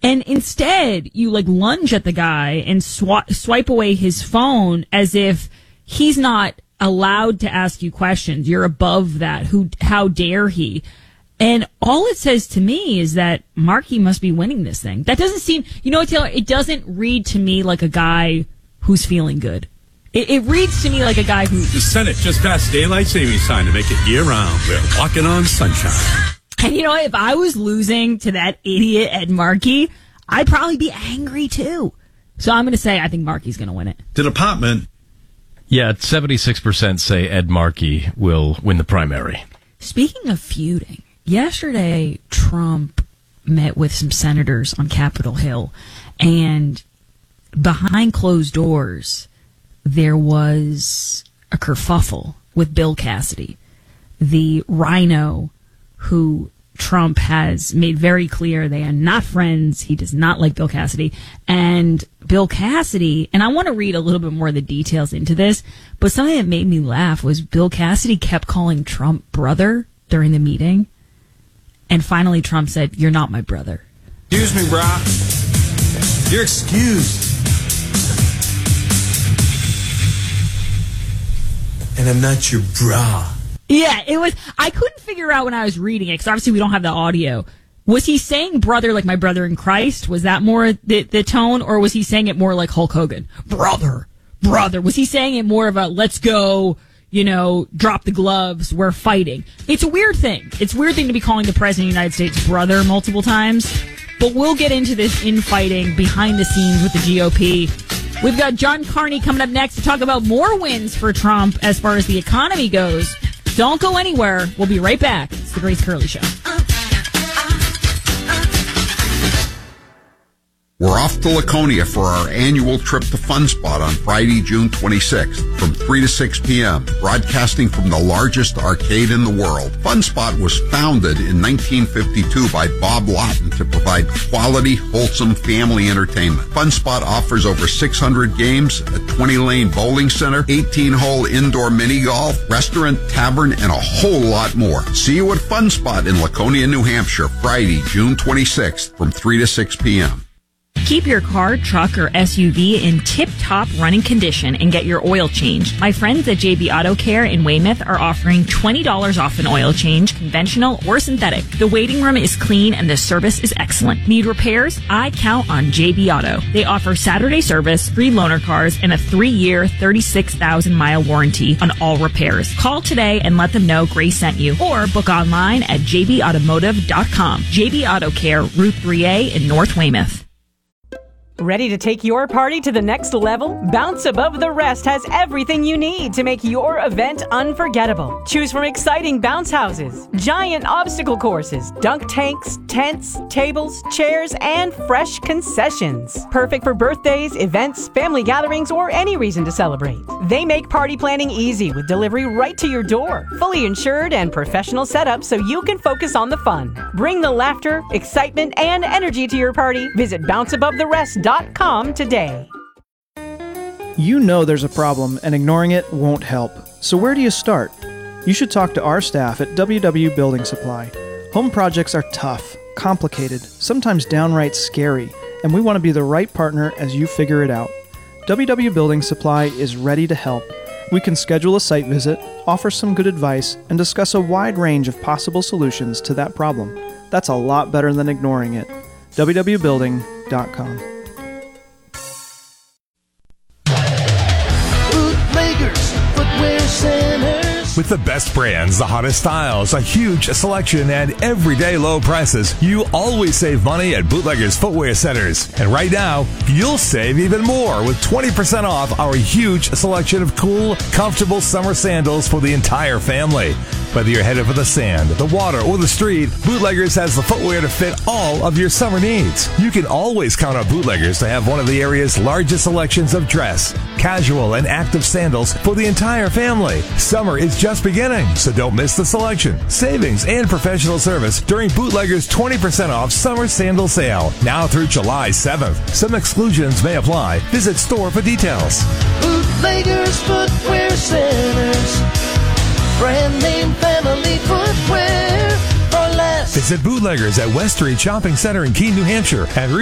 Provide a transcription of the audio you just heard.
And instead, you lunge at the guy and swipe away his phone as if he's not allowed to ask you questions. You're above that. How dare he? And all it says to me is that Markey must be winning this thing. That doesn't seem, Taylor, it doesn't read to me like a guy who's feeling good. It reads to me like a guy who... The Senate just passed daylight savings time to make it year-round. We're walking on sunshine. And if I was losing to that idiot Ed Markey, I'd probably be angry too. So I'm going to say I think Markey's going to win it. The department. Yeah, 76% say Ed Markey will win the primary. Speaking of feuding, yesterday Trump met with some senators on Capitol Hill, and behind closed doors, there was a kerfuffle with Bill Cassidy, the rhino who Trump has made very clear they are not friends. He does not like Bill Cassidy. And Bill Cassidy, and I want to read a little bit more of the details into this, but something that made me laugh was Bill Cassidy kept calling Trump brother during the meeting. And finally Trump said, "You're not my brother." Excuse me, brah. You're excused. And I'm not your brah. Yeah, it was. I couldn't figure out when I was reading it, because obviously we don't have the audio. Was he saying brother like my brother in Christ? Was that more the tone? Or was he saying it more like Hulk Hogan? Brother. Was he saying it more of a let's go, drop the gloves, we're fighting? It's a weird thing. It's a weird thing to be calling the President of the United States brother multiple times. But we'll get into this infighting behind the scenes with the GOP. We've got John Carney coming up next to talk about more wins for Trump as far as the economy goes. Don't go anywhere. We'll be right back. It's the Grace Curley Show. We're off to Laconia for our annual trip to Fun Spot on Friday, June 26th from 3 to 6 p.m., broadcasting from the largest arcade in the world. Fun Spot was founded in 1952 by Bob Lawton to provide quality, wholesome family entertainment. Fun Spot offers over 600 games, a 20-lane bowling center, 18-hole indoor mini golf, restaurant, tavern, and a whole lot more. See you at Fun Spot in Laconia, New Hampshire, Friday, June 26th from 3 to 6 p.m. Keep your car, truck, or SUV in tip-top running condition and get your oil changed. My friends at JB Auto Care in Weymouth are offering $20 off an oil change, conventional or synthetic. The waiting room is clean and the service is excellent. Need repairs? I count on JB Auto. They offer Saturday service, free loaner cars, and a 3-year, 36,000-mile warranty on all repairs. Call today and let them know Grace sent you, or book online at jbautomotive.com. JB Auto Care, Route 3A in North Weymouth. Ready to take your party to the next level? Bounce Above the Rest has everything you need to make your event unforgettable. Choose from exciting bounce houses, giant obstacle courses, dunk tanks, tents, tables, chairs, and fresh concessions. Perfect for birthdays, events, family gatherings, or any reason to celebrate. They make party planning easy with delivery right to your door. Fully insured and professional setup so you can focus on the fun. Bring the laughter, excitement, and energy to your party. Visit bounceabovetherest.com today. You know there's a problem and ignoring it won't help. So where do you start? You should talk to our staff at WW Building Supply. Home projects are tough, complicated, sometimes downright scary, and we want to be the right partner as you figure it out. WW Building Supply is ready to help. We can schedule a site visit, offer some good advice, and discuss a wide range of possible solutions to that problem. That's a lot better than ignoring it. www.building.com. With the best brands, the hottest styles, a huge selection, and everyday low prices, you always save money at Bootleggers Footwear Centers. And right now, you'll save even more with 20% off our huge selection of cool, comfortable summer sandals for the entire family. Whether you're headed for the sand, the water, or the street, Bootleggers has the footwear to fit all of your summer needs. You can always count on Bootleggers to have one of the area's largest selections of dress, casual, and active sandals for the entire family. Summer is just beginning, so don't miss the selection, savings, and professional service during Bootleggers' 20% off summer sandal sale, now through July 7th. Some exclusions may apply. Visit store for details. Bootleggers Footwear Centers, brand name family footwear for less. Visit Bootleggers at West Street Shopping Center in Keene, New Hampshire, and